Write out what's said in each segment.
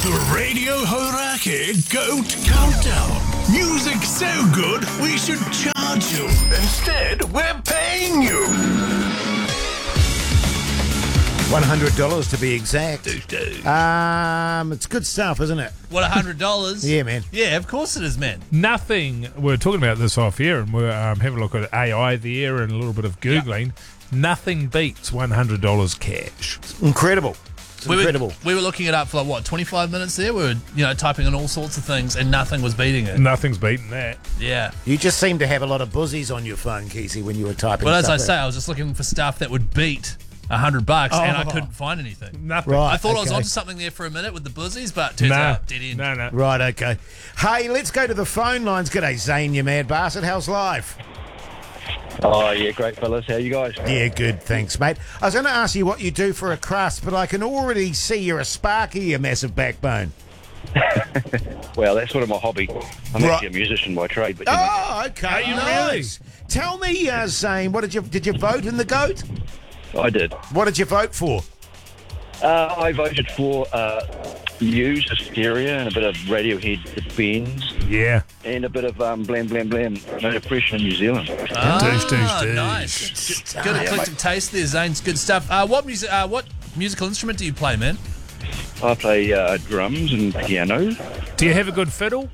The Radio Horake Goat Countdown. Music so good, we should charge you. Instead, we're paying you. $100 to be exact. It's good stuff, isn't it? What, $100? Yeah, man. Yeah, of course it is, man. Nothing. We're talking about this off here, and we're having a look at AI there and a little bit of Googling. Yep. Nothing beats $100 cash. Incredible. Incredible. We were looking it up for, 25 minutes there? We were, typing in all sorts of things, and nothing was beating it. Nothing's beating that. Yeah. You just seem to have a lot of buzzies on your phone, Kesey, when you were typing. Well, as I say, I was just looking for stuff that would beat $100, and I couldn't find anything. Nothing. Right, I thought I was onto something there for a minute with the buzzies, but turns out dead end. No. Right, okay. Hey, let's go to the phone lines. G'day, Zane, you mad bastard. How's life? Oh, yeah, great fellas. How you guys? Yeah, good, thanks, mate. I was going to ask you what you do for a crust, but I can already see you're a Sparky, you massive backbone. Well, that's sort of my hobby. I'm actually a musician by trade. But Oh, okay. Are you nice. Tell me, Zane, what did you vote in the GOAT? I did. What did you vote for? I voted for Muse, Hysteria, and a bit of Radiohead, The Bends. Yeah. And a bit of Blam Blam Blam, No Depression in New Zealand. Nice. Good eclectic taste there, Zane's good stuff. What musical instrument do you play, man? I play drums and piano. Do you have a good fiddle?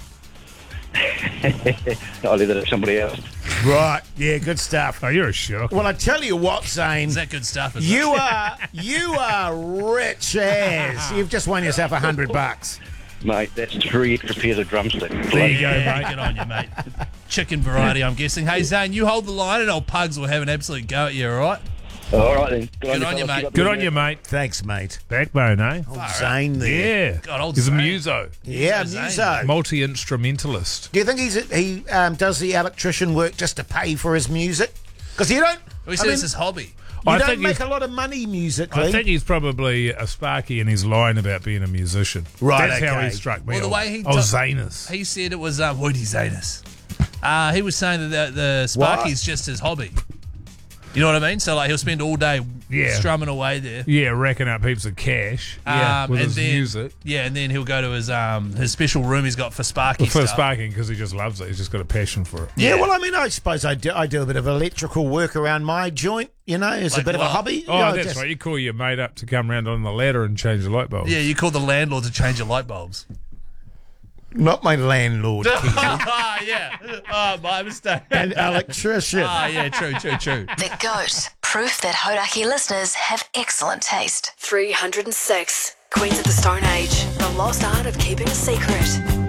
I'll leave that to somebody else. Right, yeah, good stuff. Oh, you're a shock. Well, I tell you what, Zane. Is that good stuff? You are rich as. You've just won yourself $100. Mate, that's 3 extra pairs of drumsticks. There you go, Yeah, mate. good on you, mate. Chicken variety, I'm guessing. Hey, Zane, you hold the line and old Pugs will have an absolute go at you, all right? All right, then. Good on you, fellas. mate. Good on you, mate. Thanks, mate. Backbone, eh? Zane there. Yeah. God, old He's a Zane. muso. Yeah, Zane. muso. Multi-instrumentalist. Do you think he does the electrician work just to pay for his music? Because you don't. We said it's his hobby. You I don't think make he's- a lot of money musically. I think he's probably a Sparky in his line about being a musician. Right, That's how okay. he struck me. Well, the old- way he old do- Zanus. He said it was Woody Zanus. He was saying that the Sparky's just his hobby. You know what I mean? So he'll spend all day strumming away there. Yeah, racking up heaps of cash. With and his then, music. Yeah, and then he'll go to his special room he's got for Sparky For stuff. Sparking, because he just loves it. He's just got a passion for it. Yeah, well, I mean, I suppose I do a bit of electrical work around my joint, as a Like bit of a what? hobby. Oh, that's right. You call your mate up to come round on the ladder and change the light bulb. Yeah, you call the landlord to change your light bulbs. Not my landlord, Keith. Yeah. Oh, my mistake. An electrician. Yeah, true. The GOAT. Proof that Hodaki listeners have excellent taste. 306. Queens of the Stone Age. The lost art of keeping a secret.